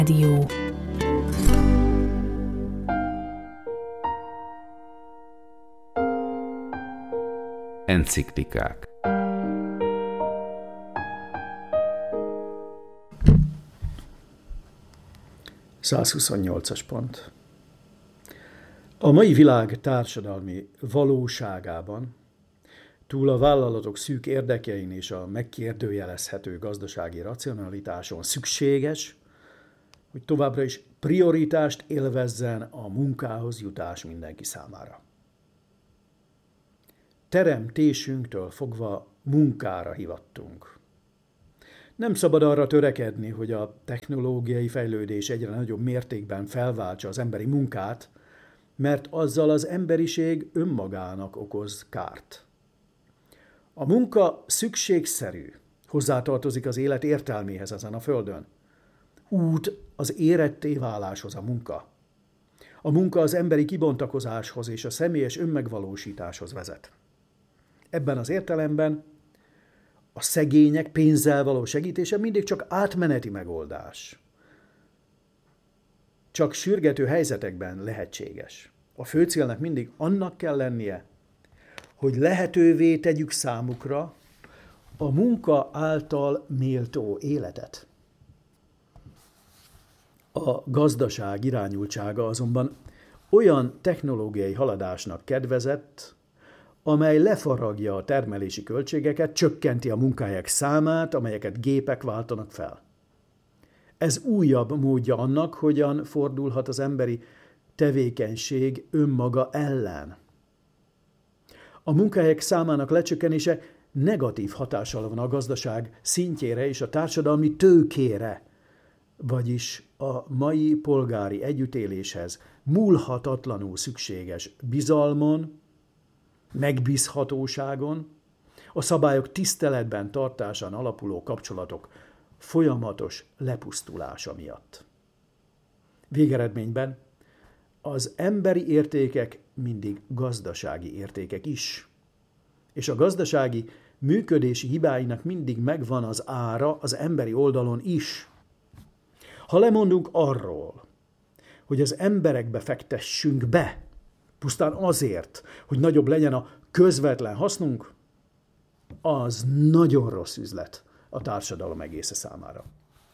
Rádió. Enciklikák. ...128. A mai világ társadalmi valóságában, túl a vállalatok szűk érdekein és a megkérdőjelezhető gazdasági racionalitáson szükséges, hogy továbbra is prioritást élvezzen a munkához jutás mindenki számára. Teremtésünktől fogva munkára hivattunk. Nem szabad arra törekedni, hogy a technológiai fejlődés egyre nagyobb mértékben felváltsa az emberi munkát, mert azzal az emberiség önmagának okoz kárt. A munka szükségszerű, hozzátartozik az élet értelméhez ezen a földön. Út az éretté váláshoz a munka. A munka az emberi kibontakozáshoz és a személyes önmegvalósításhoz vezet. Ebben az értelemben a szegények pénzzel való segítése mindig csak átmeneti megoldás. Csak sürgető helyzetekben lehetséges. A fő célnak mindig annak kell lennie, hogy lehetővé tegyük számukra a munka által méltó életet. A gazdaság irányultsága azonban olyan technológiai haladásnak kedvezett, amely lefaragja a termelési költségeket, csökkenti a munkahelyek számát, amelyeket gépek váltanak fel. Ez újabb módja annak, hogyan fordulhat az emberi tevékenység önmaga ellen. A munkahelyek számának lecsökkenése negatív hatással van a gazdaság szintjére és a társadalmi tőkére, vagyis a mai polgári együttéléshez múlhatatlanul szükséges bizalmon, megbízhatóságon, a szabályok tiszteletben tartásán alapuló kapcsolatok folyamatos lepusztulása miatt. Végeredményben az emberi értékek mindig gazdasági értékek is, és a gazdasági működési hibáinak mindig megvan az ára az emberi oldalon is. Ha lemondunk arról, hogy az emberekbe fektessünk be, pusztán azért, hogy nagyobb legyen a közvetlen hasznunk, az nagyon rossz üzlet a társadalom egésze számára.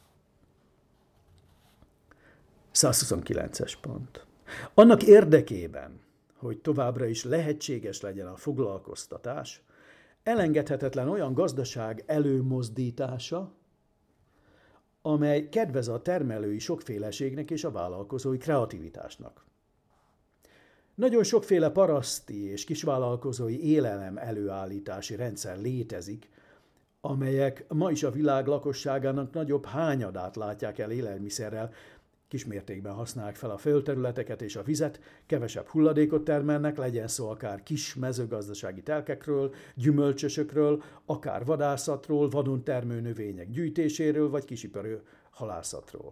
129-es pont. Annak érdekében, hogy továbbra is lehetséges legyen a foglalkoztatás, elengedhetetlen olyan gazdaság előmozdítása, amely kedvez a termelői sokféleségnek és a vállalkozói kreativitásnak. Nagyon sokféle paraszti és kisvállalkozói élelem előállítási rendszer létezik, amelyek ma is a világ lakosságának nagyobb hányadát látják el élelmiszerrel, kismértékben használják fel a földterületeket és a vizet, kevesebb hulladékot termelnek, legyen szó akár kis mezőgazdasági telkekről, gyümölcsösökről, akár vadászatról, vadon termő növények gyűjtéséről, vagy kisipari halászatról.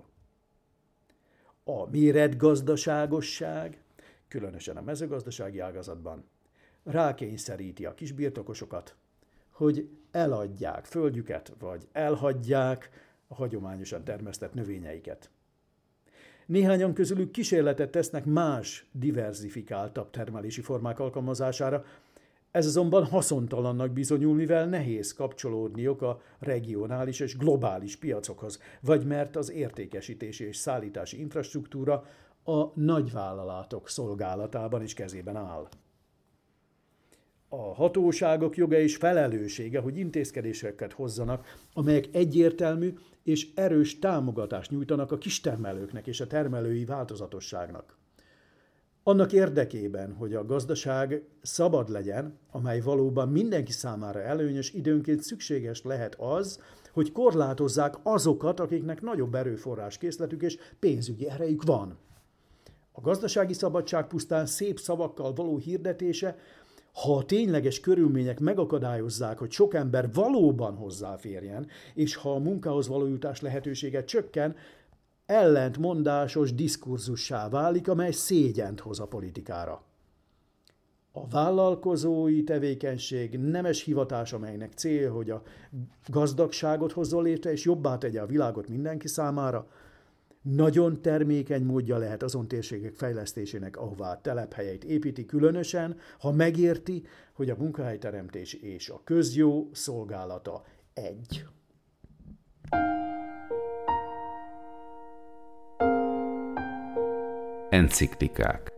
A méretgazdaságosság, különösen a mezőgazdasági ágazatban, rákényszeríti a kisbirtokosokat, hogy eladják földjüket, vagy elhagyják a hagyományosan termesztett növényeiket. Néhányan közülük kísérletet tesznek más, diverzifikáltabb termelési formák alkalmazására, ez azonban haszontalannak bizonyul, mivel nehéz kapcsolódniuk a regionális és globális piacokhoz, vagy mert az értékesítési és szállítási infrastruktúra a nagyvállalatok szolgálatában és kezében áll. A hatóságok joga és felelőssége, hogy intézkedéseket hozzanak, amelyek egyértelmű és erős támogatást nyújtanak a kistermelőknek és a termelői változatosságnak. Annak érdekében, hogy a gazdaság szabad legyen, amely valóban mindenki számára előnyös, időnként szükséges lehet az, hogy korlátozzák azokat, akiknek nagyobb erőforráskészletük és pénzügyi erejük van. A gazdasági szabadság pusztán szép szavakkal való hirdetése, ha a tényleges körülmények megakadályozzák, hogy sok ember valóban hozzáférjen, és ha a munkához való jutás lehetősége csökken, ellentmondásos diskurzussá válik, amely szégyent hoz a politikára. A vállalkozói tevékenység nemes hivatás, amelynek célja, hogy a gazdagságot hozzon létre, és jobbá tegye a világot mindenki számára, nagyon termékeny módja lehet azon térségek fejlesztésének, ahová a telephelyeit építi, különösen, ha megérti, hogy a munkahelyteremtés és a közjó szolgálata egy. Enciklikák.